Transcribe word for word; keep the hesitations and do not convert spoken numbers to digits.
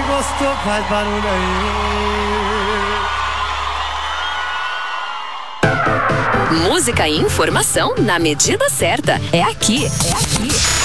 gostou, faz barulho aí. Música e informação na medida certa. É aqui, é aqui.